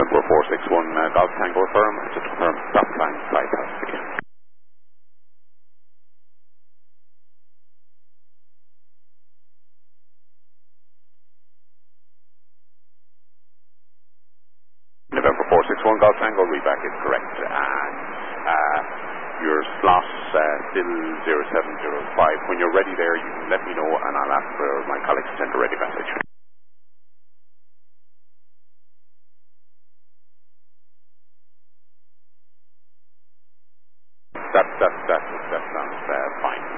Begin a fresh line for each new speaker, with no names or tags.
November 461 Golf Tango firm, just confirm stop line flight pass again. November 461 Golf Tango, readback is correct, and your slot still 0705. When you're ready there, you can let me know and I'll ask for my colleagues to send a ready message. That sounds fine.